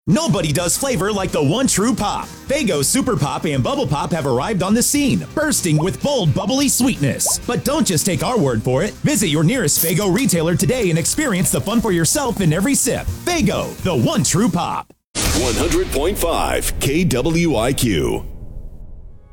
Nobody does flavor like the one true pop. Faygo Super Pop and Bubble Pop have arrived on the scene, bursting with bold, bubbly sweetness. But don't just take our word for it. Visit your nearest Faygo retailer today and experience the fun for yourself in every sip. Faygo, the one true pop. 100.5 KWIQ.